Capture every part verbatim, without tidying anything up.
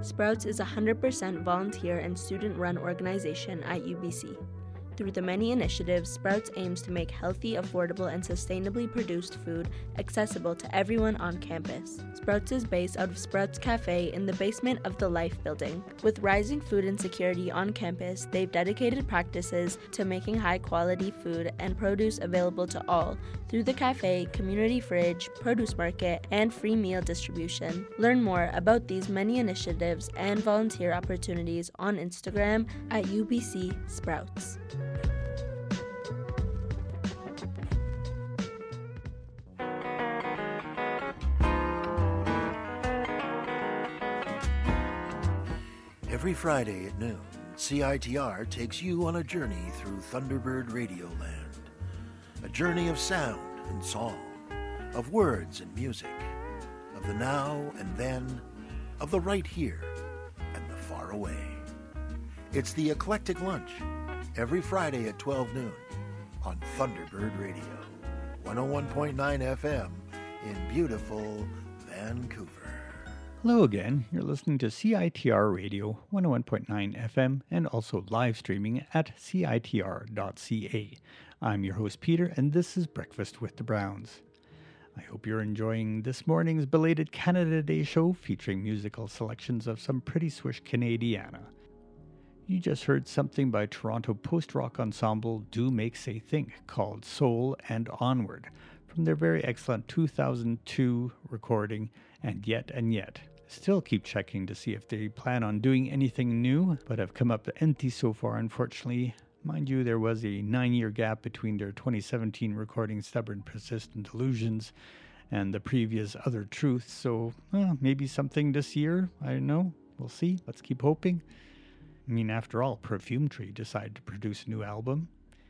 Sprouts is a one hundred percent volunteer and student-run organization at U B C. Through the many initiatives, Sprouts aims to make healthy, affordable, and sustainably produced food accessible to everyone on campus. Sprouts is based out of Sprouts Cafe in the basement of the Life building. With rising food insecurity on campus, they've dedicated practices to making high-quality food and produce available to all through the cafe, community fridge, produce market, and free meal distribution. Learn more about these many initiatives and volunteer opportunities on Instagram at U B C Sprouts. Every Friday at noon, C I T R takes you on a journey through Thunderbird Radio Land. A journey of sound and song, of words and music, of the now and then, of the right here and the far away. It's the Eclectic Lunch, every Friday at twelve noon on Thunderbird Radio, one oh one point nine F M in beautiful Vancouver. Hello again, you're listening to C I T R Radio, one oh one point nine F M, and also live streaming at C I T R dot C A. I'm your host Peter, and this is Breakfast with the Browns. I hope you're enjoying this morning's belated Canada Day show featuring musical selections of some pretty swish Canadiana. You just heard something by Toronto post-rock ensemble Do Make Say Think called Soul and Onward from their very excellent two thousand two recording And Yet and Yet. Still keep checking to see if they plan on doing anything new, but have come up empty so far, unfortunately. Mind you, there was a nine-year gap between their twenty seventeen recording Stubborn Persistent Illusions and the previous Other Truth, so well, maybe something this year. I don't know. We'll see. Let's keep hoping. I mean, after all, Perfume Tree decided to produce a new album.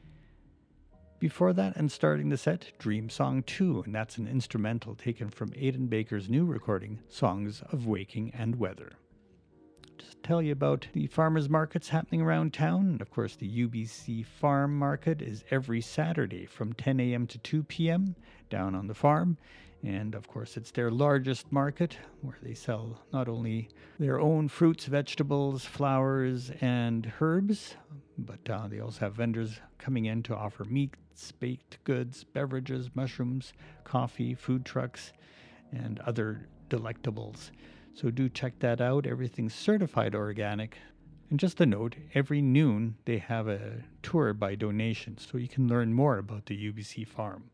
Before that, and starting the set, Dream Song two, and that's an instrumental taken from Aidan Baker's new recording, Songs of Waking and Weather. Just tell you about the farmers markets happening around town. And of course, the U B C Farm Market is every Saturday from ten a.m. to two p.m. down on the farm. And of course, it's their largest market where they sell not only their own fruits, vegetables, flowers, and herbs, but uh, they also have vendors coming in to offer meats, baked goods, beverages, mushrooms, coffee, food trucks, and other delectables. So do check that out. Everything's certified organic. And just a note, every noon they have a tour by donation, so you can learn more about the U B C farm.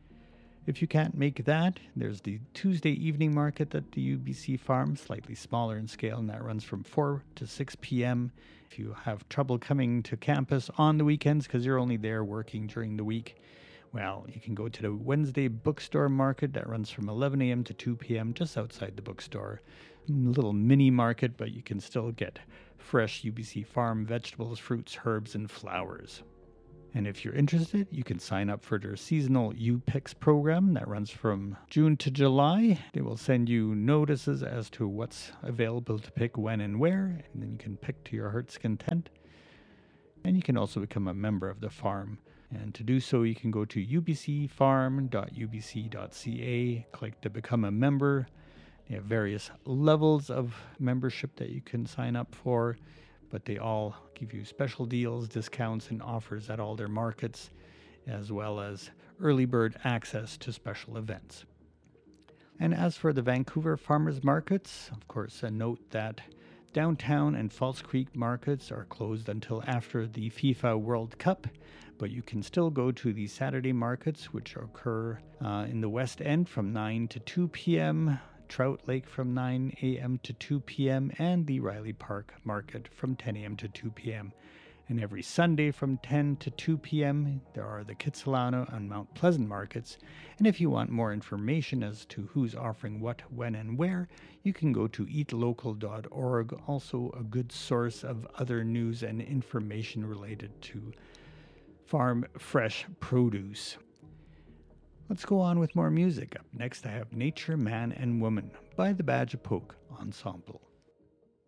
If you can't make that, there's the Tuesday evening market at the U B C farm, slightly smaller in scale, and that runs from four to six p.m. If you have trouble coming to campus on the weekends because you're only there working during the week, well, you can go to the Wednesday bookstore market that runs from eleven a.m. to two p.m. just outside the bookstore. A little mini market, but you can still get fresh U B C farm vegetables, fruits, herbs, and flowers. And if you're interested, you can sign up for their seasonal U-Picks program that runs from June to July. They will send you notices as to what's available to pick when and where, and then you can pick to your heart's content. And you can also become a member of the farm. And to do so, you can go to u b c farm dot u b c dot c a, click to become a member. They have various levels of membership that you can sign up for, but they all give you special deals, discounts, and offers at all their markets, as well as early bird access to special events. And as for the Vancouver farmers markets, of course, a note that downtown and False Creek markets are closed until after the FIFA World Cup, but you can still go to the Saturday markets, which occur uh, in the West End from nine to two p.m., Trout Lake from nine a.m. to two p.m., and the Riley Park Market from ten a.m. to two p.m. And every Sunday from ten to two p.m., there are the Kitsilano and Mount Pleasant markets. And if you want more information as to who's offering what, when, and where, you can go to eat local dot org, also a good source of other news and information related to farm fresh produce. Let's go on with more music. Up next, I have Nature, Man, and Woman by the Badge of Poke Ensemble.